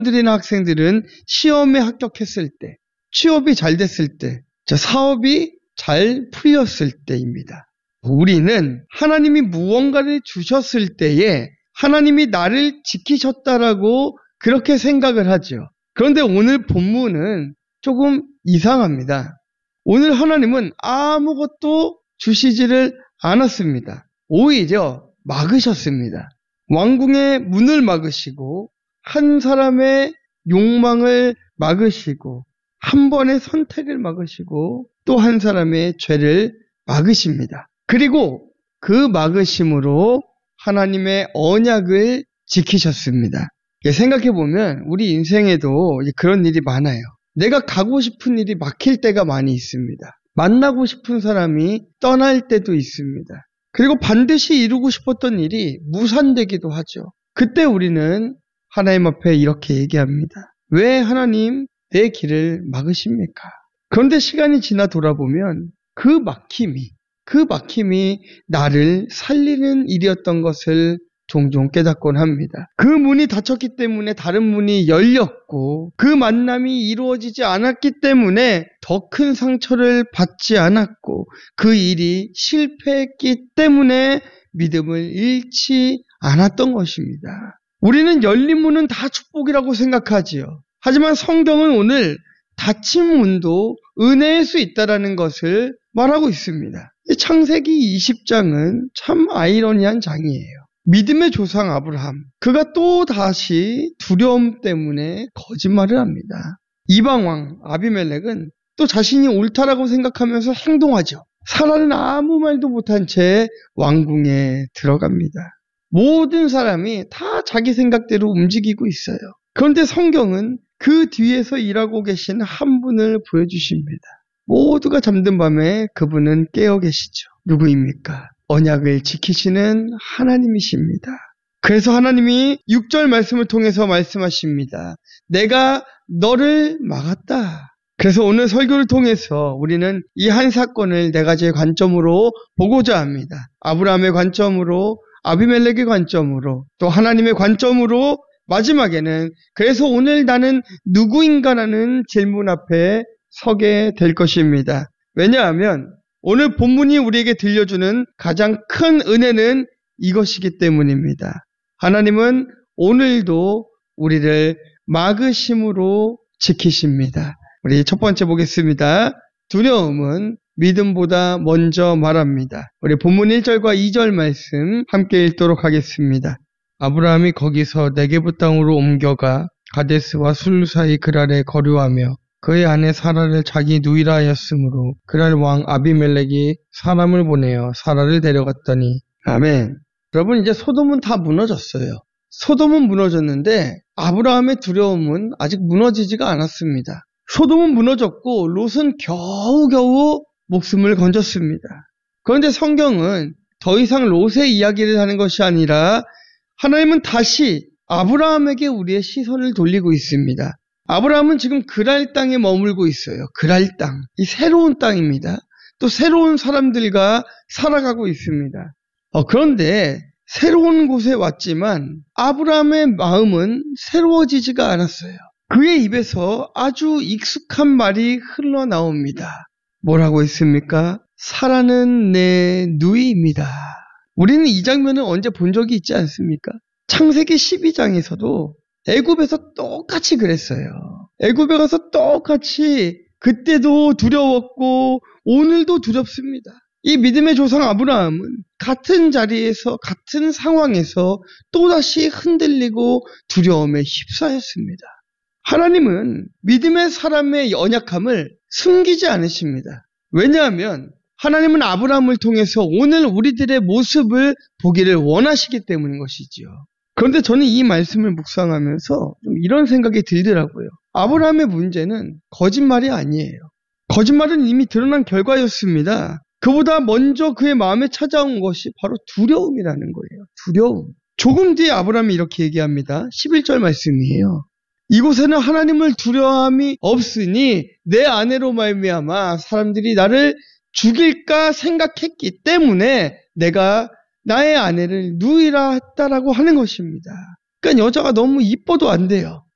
들이나 학생들은 시험에 합격했을 때, 취업이 잘 됐을 때, 사업이 잘 풀렸을 때입니다. 우리는 하나님이 무언가를 주셨을 때에 하나님이 나를 지키셨다라고 그렇게 생각을 하죠. 그런데 오늘 본문은 조금 이상합니다. 오늘 하나님은 아무것도 주시지를 않았습니다. 오히려 막으셨습니다. 왕궁의 문을 막으시고 한 사람의 욕망을 막으시고 한 번의 선택을 막으시고 또 한 사람의 죄를 막으십니다. 그리고 그 막으심으로 하나님의 언약을 지키셨습니다. 생각해보면 우리 인생에도 그런 일이 많아요. 내가 가고 싶은 일이 막힐 때가 많이 있습니다. 만나고 싶은 사람이 떠날 때도 있습니다. 그리고 반드시 이루고 싶었던 일이 무산되기도 하죠. 그때 우리는 하나님 앞에 이렇게 얘기합니다. 왜 하나님 내 길을 막으십니까? 그런데 시간이 지나 돌아보면 그 막힘이 나를 살리는 일이었던 것을 종종 깨닫곤 합니다. 그 문이 닫혔기 때문에 다른 문이 열렸고 그 만남이 이루어지지 않았기 때문에 더 큰 상처를 받지 않았고 그 일이 실패했기 때문에 믿음을 잃지 않았던 것입니다. 우리는 열린 문은 다 축복이라고 생각하지요. 하지만 성경은 오늘 닫힌 문도 은혜일 수 있다는 것을 말하고 있습니다. 창세기 20장은 참 아이러니한 장이에요. 믿음의 조상 아브라함, 그가 또 다시 두려움 때문에 거짓말을 합니다. 이방왕 아비멜렉은 또 자신이 옳다라고 생각하면서 행동하죠. 사라는 아무 말도 못한 채 왕궁에 들어갑니다. 모든 사람이 다 자기 생각대로 움직이고 있어요. 그런데 성경은 그 뒤에서 일하고 계신 한 분을 보여주십니다. 모두가 잠든 밤에 그분은 깨어 계시죠. 누구입니까? 언약을 지키시는 하나님이십니다. 그래서 하나님이 6절 말씀을 통해서 말씀하십니다. 내가 너를 막았다. 그래서 오늘 설교를 통해서 우리는 이 한 사건을 네 가지의 관점으로 보고자 합니다. 아브라함의 관점으로, 아비멜렉의 관점으로, 또 하나님의 관점으로, 마지막에는 그래서 오늘 나는 누구인가라는 질문 앞에 서게 될 것입니다. 왜냐하면 오늘 본문이 우리에게 들려주는 가장 큰 은혜는 이것이기 때문입니다. 하나님은 오늘도 우리를 막으심으로 지키십니다. 우리 첫 번째 보겠습니다. 두려움은 믿음보다 먼저 말합니다. 우리 본문 1절과 2절 말씀 함께 읽도록 하겠습니다. 아브라함이 거기서 네게부 땅으로 옮겨가 가데스와 술 사이 그랄에 거류하며 그의 아내 사라를 자기 누이라 하였으므로 그랄 왕 아비멜렉이 사람을 보내어 사라를 데려갔더니 아멘. 여러분 이제 소돔은 다 무너졌어요. 소돔은 무너졌는데 아브라함의 두려움은 아직 무너지지가 않았습니다. 소돔은 무너졌고 롯은 겨우겨우 목숨을 건졌습니다. 그런데 성경은 더 이상 롯의 이야기를 하는 것이 아니라 하나님은 다시 아브라함에게 우리의 시선을 돌리고 있습니다. 아브라함은 지금 그랄 땅에 머물고 있어요. 그랄 땅. 이 새로운 땅입니다. 또 새로운 사람들과 살아가고 있습니다. 그런데 새로운 곳에 왔지만 아브라함의 마음은 새로워지지가 않았어요. 그의 입에서 아주 익숙한 말이 흘러나옵니다. 뭐라고 했습니까? 사라는 내 누이입니다. 우리는 이 장면을 언제 본 적이 있지 않습니까? 창세기 12장에서도 애굽에서 똑같이 그랬어요. 애굽에 가서 똑같이 그때도 두려웠고 오늘도 두렵습니다. 이 믿음의 조상 아브라함은 같은 자리에서 같은 상황에서 또다시 흔들리고 두려움에 휩싸였습니다. 하나님은 믿음의 사람의 연약함을 숨기지 않으십니다. 왜냐하면 하나님은 아브라함을 통해서 오늘 우리들의 모습을 보기를 원하시기 때문인 것이지요. 그런데 저는 이 말씀을 묵상하면서 좀 이런 생각이 들더라고요. 아브라함의 문제는 거짓말이 아니에요. 거짓말은 이미 드러난 결과였습니다. 그보다 먼저 그의 마음에 찾아온 것이 바로 두려움이라는 거예요. 두려움. 조금 뒤에 아브라함이 이렇게 얘기합니다. 11절 말씀이에요. 이곳에는 하나님을 두려움이 없으니 내 아내로 말미암아 사람들이 나를 죽일까 생각했기 때문에 내가 나의 아내를 누이라 했다라고 하는 것입니다. 그러니까 여자가 너무 이뻐도 안 돼요.